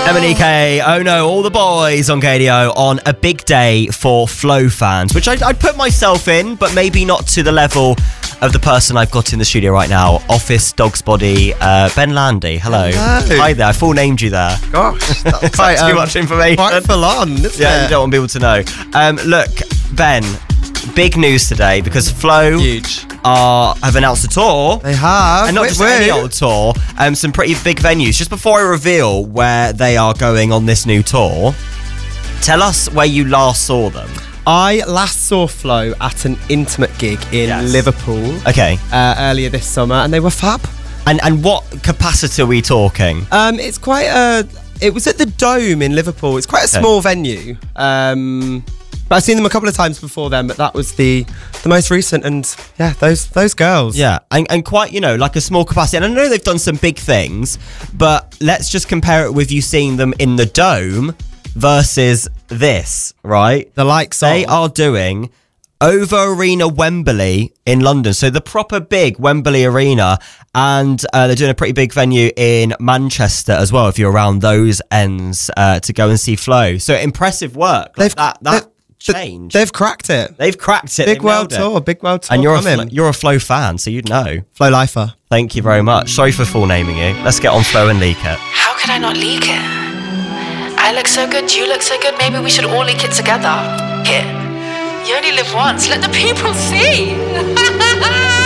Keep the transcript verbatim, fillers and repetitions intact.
M and E K, oh no, all the boys on K D O on a big day for Flow fans, which I'd, I'd put myself in, but maybe not to the level of the person I've got in the studio right now. Office Dog's Body, uh, Ben Landy. Hello. Hello. Hi there. I full named you there. Gosh, that's Quite quite too um, much information. Quite full on, isn't Yeah, it? you don't want people to know. Um, look, Ben, big news today because Flow Huge. are have announced a tour. They have. And not Wait, just wait. any old tour, um, some pretty big venues. Just before I reveal where they are going on this new tour, tell us where you last saw them. I last saw Flow at an intimate gig in Yes. Liverpool Okay. uh, earlier this summer, and they were fab. And and what capacity are we talking? Um, it's quite a. It was at the Dome in Liverpool. It's quite a Okay. small venue. Um, but I've seen them a couple of times before then. But that was the the most recent, and yeah, those those girls. Yeah, and, and quite, you know, like a small capacity. And I know they've done some big things, but let's just compare it with you seeing them in the Dome versus this, right? The likes They of. are doing over Arena Wembley in London, so the proper big Wembley Arena, and uh, they're doing a pretty big venue in Manchester as well, if you're around those ends, uh, to go and see Flow. So impressive work. Like They've that that they've- change. They've cracked it. They've cracked it. Big They've world nailed it. tour. Big world tour. And you're a, coming. Flo- you're a Flow fan, so you'd know. Flow lifer. Thank you very much. Sorry for full naming you. Let's get on Flow and leak it. How could I not leak it? I look so good, you look so good, maybe we should all leak it together. Here, you only live once, let the people see.